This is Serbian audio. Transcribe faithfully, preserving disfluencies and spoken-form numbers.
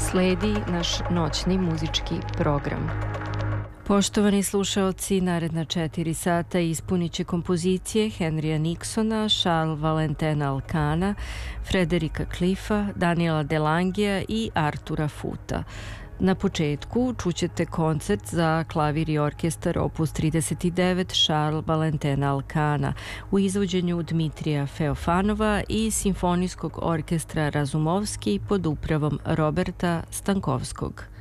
Sledi naš noćni muzički program. Poštovani slušaoci, naredna četiri sata ispunit će kompozicije Henrya Nixona, Charles Valentena Alcana, Frederika Cliffa, Daniela Delangija i Artura Futa. Na početku čućete koncert za klavir i orkestar opus trideset devet Charles Valentena Alcana u izvođenju Dmitrija Feofanova i Simfonijskog orkestra Razumovski pod upravom Roberta Stankovskog.